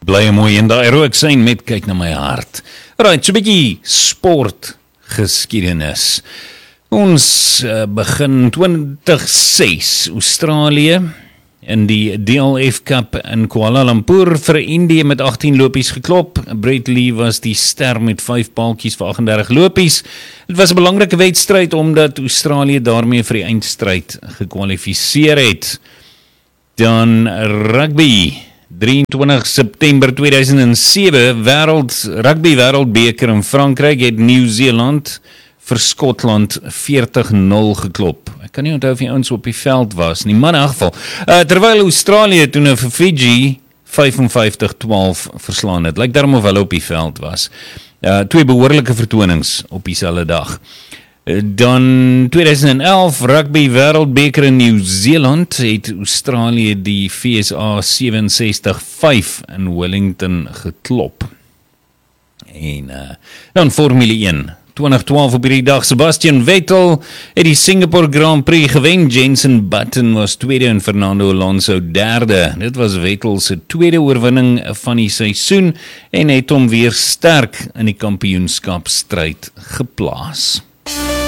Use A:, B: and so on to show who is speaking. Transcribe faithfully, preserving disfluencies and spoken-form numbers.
A: Bly mooi en daar ook zijn met kyk na my hart. Right, so 'n bietjie sportgeskiedenis. Ons uh, begin twintig ses, Australië in die D L F Cup in Kuala Lumpur vir Indië met agttien lopies geklop. Brett Lee was die ster met vyf paaltjies vir agt en dertig lopies. Dit was 'n belangrike wedstryd omdat Australië daarmee vir die eindstryd gekwalifiseer het. Dan rugby. drieëntwintig September tweeduisend sewe, wêreld rugby wêreldbeker in Frankryk het Nieu-Seeland vir Skotland veertig nul geklop. Ek kan nie onthou of die ouens op die veld was nie, maar in elk geval. Uh, terwyl Australië toe nou vir Fiji vyfenvyftig twaalf verslaan het. Lyk daarom of hulle op die veld was. Uh, twee behoorlike vertonings op dieselfde dag. Dan tweeduisend elf, rugby wêreldbeker in Nieu-Seeland het Australië die V S A sewenses-tig vyf in Wellington geklop. En uh, dan Formule een. twintig twaalf op hierdie dag, Sebastian Vettel het die Singapore Grand Prix gewen. Jenson Button was tweede en Fernando Alonso derde. Dit was Vettel se tweede oorwinning van die seisoen en het hom weer sterk in die kampioenskapstryd geplaas.